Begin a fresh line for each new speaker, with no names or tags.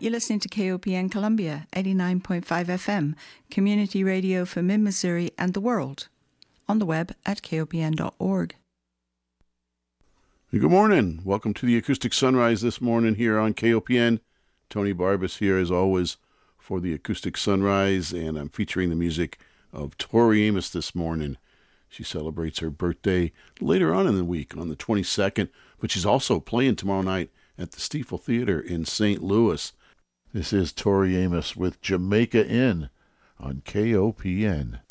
You're listening to KOPN Columbia, 89.5 FM, community radio for mid-Missouri and the world. On the web at kopn.org.
Good morning. Welcome to the Acoustic Sunrise this morning here on KOPN. Tony Barbas here as always for the Acoustic Sunrise, and I'm featuring the music of Tori Amos this morning. She celebrates her birthday later on in the week on the 22nd, but she's also playing tomorrow night at the Stiefel Theater in St. Louis. This is Tori Amos with Jamaica Inn on KOPN.